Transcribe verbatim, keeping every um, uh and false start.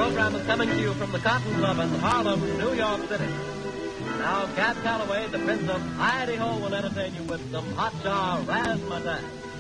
program is coming to you from the Cotton Club in Harlem, New York City. Now, Cab Calloway, the Prince of Heidi Ho, will entertain you with some hot jar razzmatazz.